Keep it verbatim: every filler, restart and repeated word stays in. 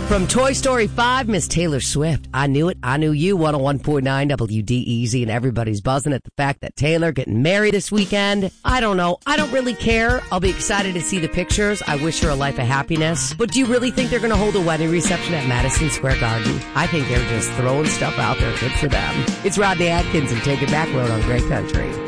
From Toy Story five, Miss Taylor Swift. I knew it. I knew you. one oh one point nine W D E Z, and everybody's buzzing at the fact that Taylor getting married this weekend. I don't know. I don't really care. I'll be excited to see the pictures. I wish her a life of happiness. But do you really think they're going to hold a wedding reception at Madison Square Garden? I think they're just throwing stuff out there. Good for them. It's Rodney Atkins and Take It Back Road on Great Country.